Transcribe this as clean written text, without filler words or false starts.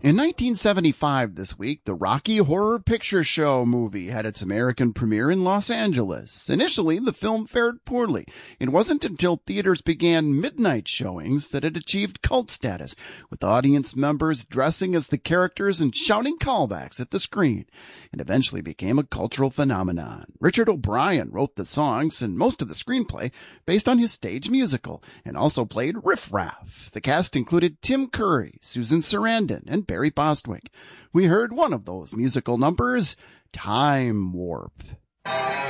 In 1975 this week, the Rocky Horror Picture Show movie had its American premiere in Los Angeles. Initially, the film fared poorly. It wasn't until theaters began midnight showings that it achieved cult status, with audience members dressing as the characters and shouting callbacks at the screen. It eventually became a cultural phenomenon. Richard O'Brien wrote the songs and most of the screenplay based on his stage musical, and also played Riff Raff. The cast included Tim Curry, Susan Sarandon, and Barry Bostwick. We heard one of those musical numbers, Time Warp.